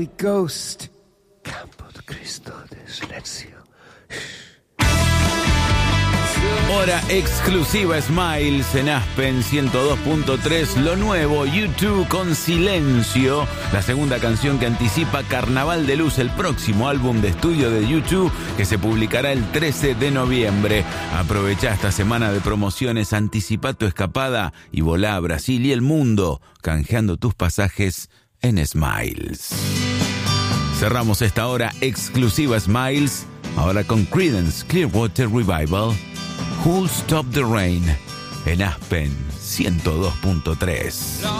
Holy Ghost. Campo de Cristo de silencio. Hora exclusiva Smiles en Aspen 102.3. Lo nuevo, U2 con Silencio, la segunda canción que anticipa Carnaval de Luz, el próximo álbum de estudio de U2 que se publicará el 13 de noviembre. Aprovecha esta semana de promociones, anticipa tu escapada y volá a Brasil y el mundo canjeando tus pasajes en Smiles. Cerramos esta hora exclusiva Smiles ahora con Creedence Clearwater Revival, Who'll Stop the Rain en Aspen 102.3.